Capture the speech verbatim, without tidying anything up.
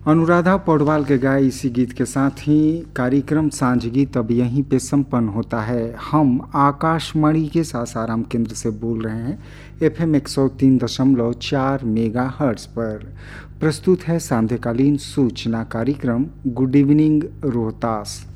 अनुराधा पौडवाल के गाए इसी गीत के साथ ही कार्यक्रम सांझ गीत अब यहीं पे संपन्न होता है। हम आकाशवाणी के सासाराम केंद्र से बोल रहे हैं एफ एम एक सौ तीन दशमलव चार मेगा हर्ट्ज पर। प्रस्तुत है सांध्यकालीन सूचना कार्यक्रम गुड इवनिंग रोहतास।